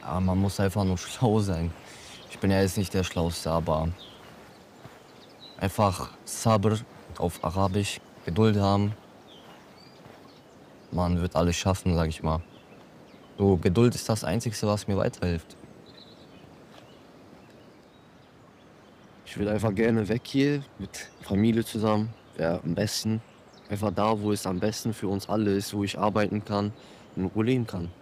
man muss einfach nur schlau sein. Ich bin ja jetzt nicht der Schlauste, aber einfach Sabr auf Arabisch, Geduld haben. Man wird alles schaffen, sage ich mal. So, Geduld ist das Einzige, was mir weiterhilft. Ich würde einfach gerne weg hier mit Familie zusammen, wäre am besten. Einfach da, wo es am besten für uns alle ist, wo ich arbeiten kann, in Ruhe leben kann.